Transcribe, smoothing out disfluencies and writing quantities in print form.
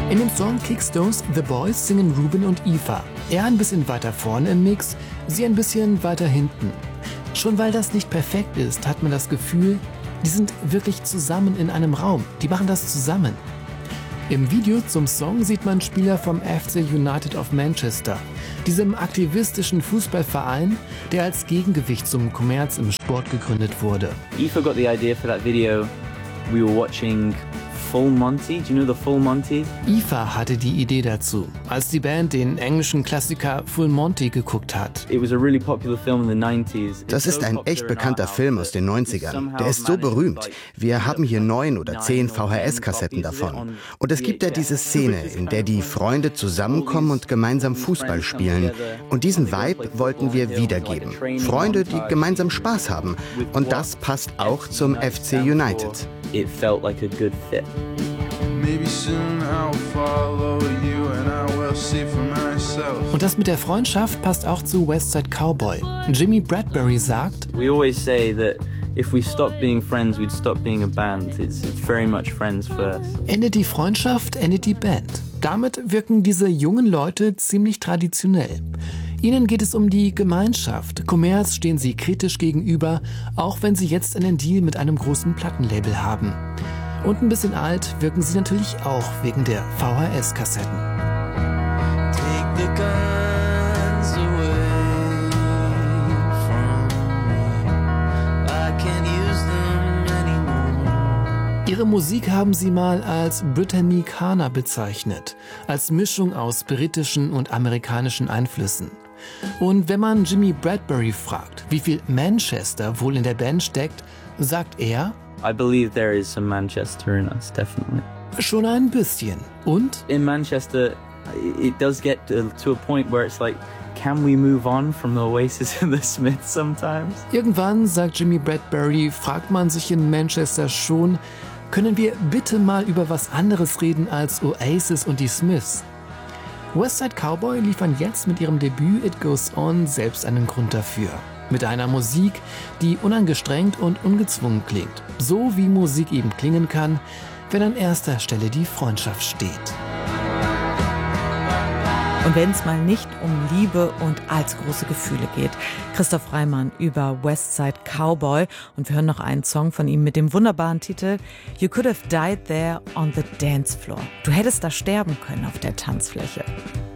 In dem Song Kickstones The Boys singen Ruben und Eva. Er ein bisschen weiter vorne im Mix, sie ein bisschen weiter hinten. Schon weil das nicht perfekt ist, hat man das Gefühl, die sind wirklich zusammen in einem Raum. Die machen das zusammen. Im Video zum Song sieht man Spieler vom FC United of Manchester, diesem aktivistischen Fußballverein, der als Gegengewicht zum Kommerz im Sport gegründet wurde. Eva got the idea for that video. We were watching Full Monty. Do you know the Full Monty? Eva hatte die Idee dazu, als die Band den englischen Klassiker Full Monty geguckt hat. It was a really popular film in the 90s. Das ist ein echt bekannter Film aus den 90ern. Der ist so berühmt. Wir haben hier 9 oder 10 VHS-Kassetten davon. Und es gibt ja diese Szene, in der die Freunde zusammenkommen und gemeinsam Fußball spielen. Und diesen Vibe wollten wir wiedergeben. Freunde, die gemeinsam Spaß haben. Und das passt auch zum FC United. It felt like a good fit. Und das mit der Freundschaft passt auch zu West Side Cowboy. Jimmy Bradbury sagt: We always say that if we stopped being friends, we'd stop being a band. It's very much friends first. Endet die Freundschaft, endet die Band. Damit wirken diese jungen Leute ziemlich traditionell. Ihnen geht es um die Gemeinschaft. Kommerz stehen sie kritisch gegenüber, auch wenn sie jetzt einen Deal mit einem großen Plattenlabel haben. Und ein bisschen alt wirken sie natürlich auch wegen der VHS-Kassetten. Ihre Musik haben sie mal als Britannicana bezeichnet, als Mischung aus britischen und amerikanischen Einflüssen. Und wenn man Jimmy Bradbury fragt, wie viel Manchester wohl in der Band steckt, sagt er: I believe there is some Manchester in us, definitely. Schon ein bisschen. Und? In Manchester, it does get to a point where it's like, can we move on from the Oasis and the Smiths sometimes? Irgendwann, sagt Jimmy Bradbury, fragt man sich in Manchester schon, können wir bitte mal über was anderes reden als Oasis und die Smiths? West Side Cowboy liefern jetzt mit ihrem Debüt It Goes On selbst einen Grund dafür. Mit einer Musik, die unangestrengt und ungezwungen klingt. So wie Musik eben klingen kann, wenn an erster Stelle die Freundschaft steht. Und wenn es mal nicht um Liebe und allzu große Gefühle geht. Christoph Reimann über West Side Cowboy. Und wir hören noch einen Song von ihm mit dem wunderbaren Titel You Could Have Died There on the Dance Floor. Du hättest da sterben können auf der Tanzfläche.